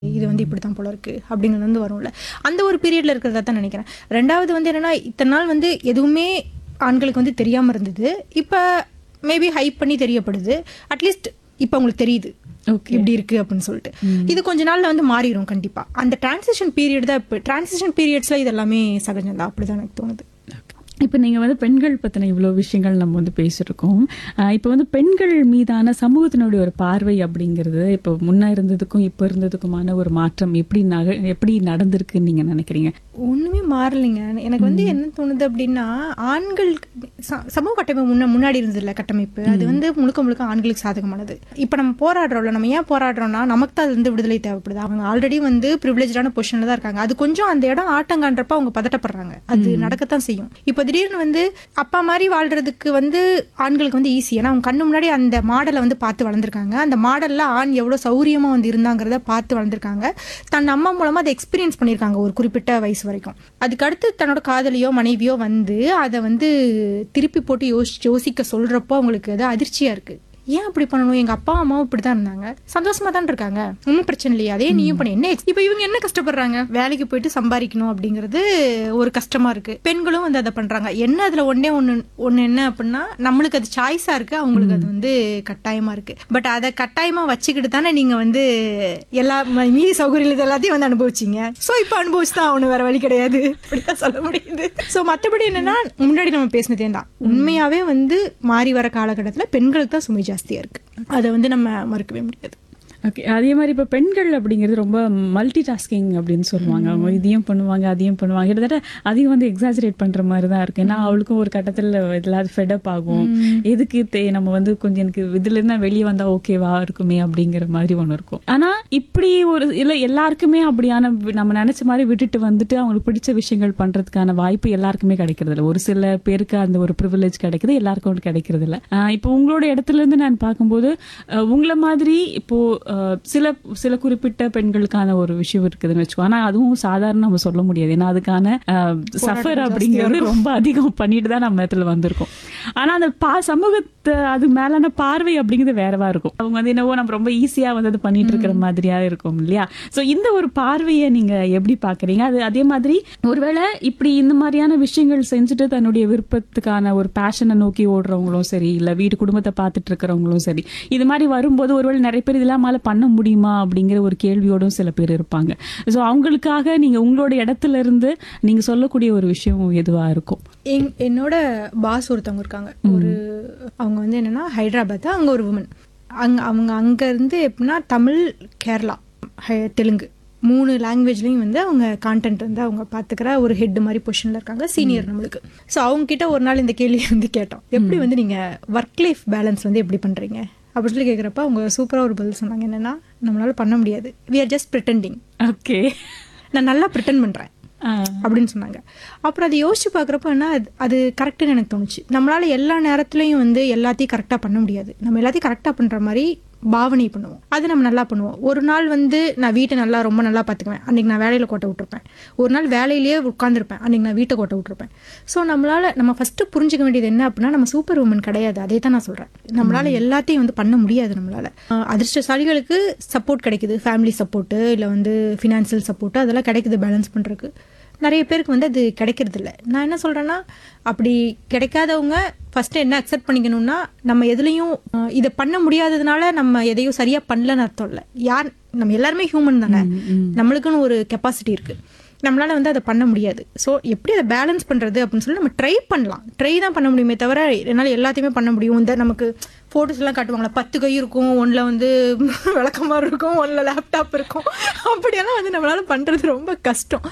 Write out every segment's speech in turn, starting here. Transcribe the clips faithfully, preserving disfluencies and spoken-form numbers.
இது வந்து இப்படி தான் போல இருக்கு அப்படிங்கிறது வந்து வரும்ல. அந்த ஒரு பீரியட்ல இருக்கிறதா தான் நினைக்கிறேன். ரெண்டாவது வந்து என்னன்னா, இத்தனை நாள் வந்து எதுவுமே ஆண்களுக்கு வந்து தெரியாம இருந்தது. இப்ப மேபி ஹைப் பண்ணி தெரியப்படுது. அட்லீஸ்ட் இப்ப உங்களுக்கு தெரியுது இப்படி இருக்கு அப்படின்னு சொல்லிட்டு. இது கொஞ்ச நாள்ல வந்து மாறிடும் கண்டிப்பா. அந்த டிரான்சிஷன் பீரியட் தான். இப்போ டிரான்சிஷன் பீரியட்ஸ்ல இது எல்லாமே சகஜம் தான், அப்படிதான் எனக்கு தோணுது. இப்போ நீங்கள் வந்து பெண்கள் பற்றின இவ்வளோ விஷயங்கள் நம்ம வந்து பேசியிருக்கோம். இப்போ வந்து பெண்கள் மீதான சமூகத்தினுடைய ஒரு பார்வை அப்படிங்கிறது இப்போ முன்ன இருந்ததுக்கும் இப்போ இருந்ததுக்குமான ஒரு மாற்றம் எப்படி நக எப்படி நடந்திருக்குன்னு நீங்கள் நினைக்கிறீங்க? ஒன்றுமே மாறலைங்க. எனக்கு வந்து என்ன தோணுது அப்படின்னா, ஆண்கள் சமூக கட்டமைப்பு முன்ன முன்னாடி இருந்ததில்ல கட்டமைப்பு, அது வந்து முழுக்க முழுக்க ஆண்களுக்கு சாதகமானது. இப்போ நம்ம போராடுறோம்ல, நம்ம ஏன் போராடுறோம்னா நமக்கு தான் அது வந்து விடுதலை தேவைப்படுது. அவங்க ஆல்ரெடி வந்து ப்ரிவிலேஜான பொசிஷன்ல தான் இருக்காங்க. அது கொஞ்சம் அந்த இடம் ஆட்டங்கான்றப்ப அவங்க பதட்டப்படுறாங்க. அது நடக்கத்தான் செய்யும். இப்போ திடீர்னு வந்து அப்பா மாதிரி வாழ்றதுக்கு வந்து ஆண்களுக்கு வந்து ஈஸி. ஏன்னா அவங்க கண்ணு முன்னாடி அந்த மாடலை வந்து பார்த்து வளர்ந்துருக்காங்க. அந்த மாடல்ல ஆண் எவ்வளவு சௌரியமா வந்து இருந்தாங்கிறத பார்த்து வளர்ந்துருக்காங்க. தன் அம்மா மூலமா அதை எக்ஸ்பீரியன்ஸ் பண்ணியிருக்காங்க ஒரு குறிப்பிட்ட வயசு வரைக்கும். அதுக்கு அடுத்து தன்னோட காதலியோ மனைவியோ வந்து அதை வந்து திருப்பி போட்டு யோசி யோசிக்க சொல்றப்போ அவங்களுக்கு அது அதிர்ச்சியா இருக்கு. ஏன் அப்படி பண்ணணும்? எங்க அப்பா அம்மாவும் இப்படிதான் இருந்தாங்க, சந்தோஷமா தான் இருக்காங்க, ஒன்னும் பிரச்சனை இல்லையா, அதே நீயும் பண்ண என்ன. இப்ப இவங்க என்ன கஷ்டப்படுறாங்க? வேலைக்கு போயிட்டு சம்பாதிக்கணும் அப்படிங்கிறது ஒரு கஷ்டமா இருக்கு. பெண்களும் வந்து அதை பண்றாங்க. என்ன அதுல ஒன்னே ஒண்ணு ஒண்ணு என்ன அப்படின்னா, நம்மளுக்கு அது சாய்ஸா இருக்கு, அவங்களுக்கு அது வந்து கட்டாயமா இருக்கு. பட் அதை கட்டாயமா வச்சுக்கிட்டு தானே நீங்க வந்து எல்லா மீதி சௌகரியங்கள் எல்லாத்தையும் வந்து அனுபவிச்சீங்க. சோ இப்ப அனுபவிச்சுதான் அவனு, வேற வழி கிடையாது, அப்படிதான் சொல்ல முடியுது. சோ மத்தபடி என்னன்னா, முன்னாடி நம்ம பேசினதே தான் உண்மையாவே வந்து மாறி வர காலகட்டத்துல பெண்களுக்கு தான் சுமை ஜாஸ்தியா இருக்கு. அதை வந்து நம்ம மறுக்கவே முடியாது. ஓகே, அதே மாதிரி இப்போ பெண்கள் அப்படிங்கிறது ரொம்ப மல்டி டாஸ்கிங் அப்படின்னு சொல்லுவாங்க. அவங்க இதையும் பண்ணுவாங்க அதையும் பண்ணுவாங்க. கிட்டத்தட்ட அதையும் வந்து எக்ஸாஜரேட் பண்ற மாதிரி தான் இருக்கு. ஏன்னா அவளுக்கும் ஒரு கட்டத்தில் இதெல்லாம் ஃபெடப் ஆகும். எதுக்கு தே நம்ம வந்து கொஞ்சம் எனக்கு இதுல இருந்தா வெளியே வந்தா ஓகேவா இருக்குமே அப்படிங்கிற மாதிரி ஒன்று இருக்கும். ஆனா இப்படி ஒரு இல்லை எல்லாருக்குமே அப்படியான நம்ம நினைச்ச மாதிரி விட்டுட்டு வந்துட்டு அவங்களுக்கு பிடிச்ச விஷயங்கள் பண்றதுக்கான வாய்ப்பு எல்லாருக்குமே கிடைக்கிறது இல்லை. ஒரு சில பேருக்கு அந்த ஒரு ப்ரிவிலேஜ் கிடைக்குது, எல்லாருக்கும் ஒன்று கிடைக்கிறது இல்லை. இப்போ உங்களோட இடத்துல இருந்து நான் பார்க்கும்போது உங்களை மாதிரி இப்போ சில சில குறிப்பிட்ட பெண்களுக்கான ஒரு விஷயம் இருக்குதுன்னு வச்சுக்கோ. ஆனா அதுவும் சாதாரண நம்ம சொல்ல முடியாது. ஏன்னா அதுக்கான சஃபர் அப்படிங்கிறது ரொம்ப அதிகம் பண்ணிட்டு தான் நம்ம இடத்துல வந்திருக்கோம். ஆனா அந்த பா சமூகத்தை அது மேலான பார்வை அப்படிங்கிறது வேறவா இருக்கும். அவங்க வந்து என்னவோ நம்ம ரொம்ப ஈஸியா வந்து அது பண்ணிட்டு இருக்கிற மாதிரியா இருக்கும் இல்லையா? சோ இந்த ஒரு பார்வையை நீங்க எப்படி பாக்குறீங்க? அது அதே மாதிரி ஒருவேளை இப்படி இந்த மாதிரியான விஷயங்கள் செஞ்சுட்டு தன்னுடைய விருப்பத்துக்கான ஒரு பேஷனை நோக்கி ஓடுறவங்களும் சரி, இல்ல வீட்டு குடும்பத்தை பார்த்துட்டு இருக்கிறவங்களும் சரி, இது மாதிரி வரும்போது ஒருவேளை நிறைய பேர் இதெல்லாம் மேல பண்ண முடியுமா அப்படிங்கிற ஒரு கேள்வியோடும் சில பேர் இருப்பாங்க. ஸோ அவங்களுக்காக நீங்க உங்களோட இடத்துல இருந்து நீங்க சொல்லக்கூடிய ஒரு விஷயம் எதுவா இருக்கும்? என்னோட பாஸ் ஒருத்தவங்க இருக்காங்க. ஒரு அவங்க வந்து என்னன்னா ஹைதராபாத், அங்க ஒரு உமன். அங்க அவங்க அங்க இருந்து எப்படின்னா தமிழ், கேரளா, தெலுங்கு மூணு லாங்குவேஜ்லையும் வந்து அவங்க கான்டென்ட் வந்து அவங்க பார்த்துக்கிற ஒரு ஹெட் மாதிரி பொசிஷன்ல இருக்காங்க, சீனியர் நம்மளுக்கு. ஸோ அவங்க கிட்ட ஒரு நாள் இந்த கேள்வி வந்து கேட்டோம், எப்படி வந்து நீங்க ஒர்க் லைஃப் பேலன்ஸ் வந்து எப்படி பண்றீங்க அப்படின்னு சொல்லி கேட்குறப்ப அவங்க சூப்பராக ஒரு பதில் சொன்னாங்க. என்னன்னா, நம்மளால பண்ண முடியாது, we are just pretending. Okay, நான் நல்லா பிரிட்டன் பண்றேன் அப்படின்னு சொன்னாங்க. அப்புறம் அதை யோசிச்சு பார்க்குறப்ப என்ன, அது கரெக்டுன்னு எனக்கு தோணுச்சு. நம்மளால எல்லா நேரத்துலையும் வந்து எல்லாத்தையும் கரெக்டாக பண்ண முடியாது. நம்ம எல்லாத்தையும் கரெக்டாக பண்ற மாதிரி பாவனை பண்ணுவோம், அது நம்ம நல்லா பண்ணுவோம். ஒரு நாள் வந்து நான் வீட்டை நல்லா ரொம்ப நல்லா பார்த்துக்குவேன், அன்னைக்கு நான் வேலையில கோட்டை விட்டுருப்பேன். ஒரு நாள் வேலையிலேயே உட்காந்துருப்பேன், அன்னைக்கு நான் வீட்டை கோட்டை விட்டுருப்பேன். ஸோ நம்மளால நம்ம ஃபர்ஸ்ட் புரிஞ்சுக்க வேண்டியது என்ன அப்படின்னா, நம்ம சூப்பர் உமன் கிடையாது. அதே தான் நான் சொல்றேன். நம்மளால எல்லாத்தையும் வந்து பண்ண முடியாது. நம்மளால அதிர்ஷ்டசாலிகளுக்கு சப்போர்ட் கிடைக்குது, ஃபேமிலி சப்போர்ட்டு இல்லை வந்து ஃபினான்சியல் சப்போர்ட்டு அதெல்லாம் கிடைக்குது பேலன்ஸ் பண்றதுக்கு. நிறைய பேருக்கு வந்து அது கிடைக்கிறது இல்லை. நான் என்ன சொல்றேன்னா, அப்படி கிடைக்காதவங்க ஃபர்ஸ்ட் என்ன அக்செப்ட் பண்ணிக்கணும்னா, நம்ம எதுலையும் இதை பண்ண முடியாததுனால நம்ம எதையும் சரியா பண்ணலன்னு அர்த்தம் இல்லை. யார் நம்ம எல்லாருமே ஹியூமன் தானே, நம்மளுக்குன்னு ஒரு கெப்பாசிட்டி இருக்கு, நம்மளால வந்து அதை பண்ண முடியாது. ஸோ எப்படி அதை பேலன்ஸ் பண்றது அப்படின்னு சொல்லி நம்ம ட்ரை பண்ணலாம். ட்ரை தான் பண்ண முடியுமே தவிர என்னால் எல்லாத்தையுமே பண்ண முடியும். இந்த நமக்கு ஃபோட்டோஸ் எல்லாம் காட்டுவாங்களா, பத்து கை இருக்கும், ஒன்றில் வந்து விளக்கமாறு இருக்கும், ஒன்றில் லேப்டாப் இருக்கும், அப்படியெல்லாம் வந்து நம்மளால பண்றது ரொம்ப கஷ்டம்.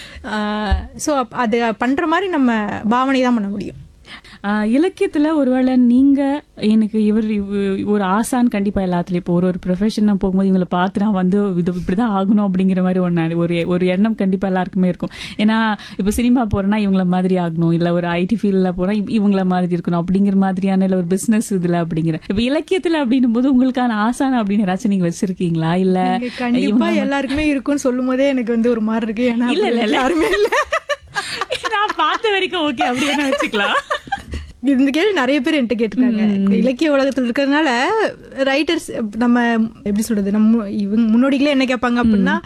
ஸோ அது பண்ற மாதிரி நம்ம பாவனை தான் பண்ண முடியும். இலக்கியத்துல ஒருவேளை நீங்க எனக்கு இவர் ஒரு ஆசான் கண்டிப்பா எல்லாத்துலயும் இப்போ ஒரு ஒரு ப்ரொஃபஷன் போகும்போது இவங்களை பார்த்து நான் வந்து இது இப்படிதான் ஆகணும் அப்படிங்கிற மாதிரி ஒன்று ஒரு ஒரு எண்ணம் கண்டிப்பா எல்லாருக்குமே இருக்கும். ஏன்னா இப்போ சினிமா போறேன்னா இவங்கள மாதிரி ஆகணும், இல்ல ஒரு ஐடி ஃபீல்ட்ல போனா இவங்கள மாதிரி இருக்கணும் அப்படிங்கிற மாதிரியான இல்ல ஒரு பிசினஸ் இதுல அப்படிங்கிற. இப்ப இலக்கியத்துல அப்படின்னும் போது உங்களுக்கான ஆசான் அப்படின்னு ஏதாச்சும் நீங்க வச்சிருக்கீங்களா? இல்ல கண்டிப்பா எல்லாருக்குமே இருக்கும்னு சொல்லும் போதே எனக்கு வந்து ஒரு மாதிரி இருக்கு. ஏன்னா இல்ல இல்ல எல்லாருமே இல்ல, நான் பார்த்த வரைக்கும் ஓகே அப்படின்னு வச்சுக்கலாம். இந்த கேள்வி நிறைய பேர் என்கிட்ட கேட்டிருக்காங்க. இலக்கிய உலகத்தில் இருக்கிறதுனால ரைட்டர்ஸ் நம்ம எப்படி சொல்றது, நம்ம இவங்க முன்னோடிகளே என்ன கேட்பாங்க அப்படின்னா,